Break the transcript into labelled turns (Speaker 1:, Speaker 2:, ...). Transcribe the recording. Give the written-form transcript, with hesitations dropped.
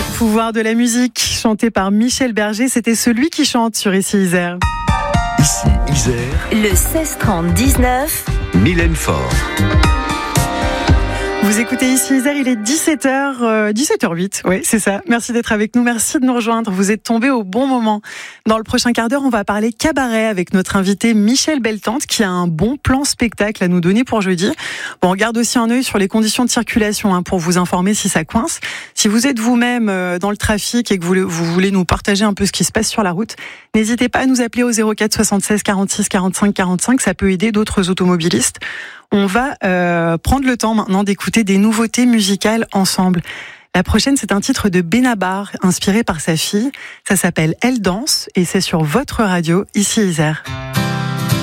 Speaker 1: Pouvoir de la musique, chanté par Michel Berger, c'était celui qui chante sur Ici Isère.
Speaker 2: Ici Isère.
Speaker 3: Le 16-30-19.
Speaker 2: Mylène Faure.
Speaker 1: Vous écoutez Ici Isère, il est 17h08, oui c'est ça. Merci d'être avec nous, merci de nous rejoindre, vous êtes tombés au bon moment. Dans le prochain quart d'heure, on va parler cabaret avec notre invité Michel Beltante qui a un bon plan spectacle à nous donner pour jeudi. Bon, on garde aussi un œil sur les conditions de circulation pour vous informer si ça coince. Si vous êtes vous-même dans le trafic et que vous voulez nous partager un peu ce qui se passe sur la route, n'hésitez pas à nous appeler au 04 76 46 45 45, ça peut aider d'autres automobilistes. On va prendre le temps maintenant d'écouter des nouveautés musicales ensemble. La prochaine, c'est un titre de Benabar, inspiré par sa fille. Ça s'appelle Elle danse et c'est sur votre radio, Ici Isère.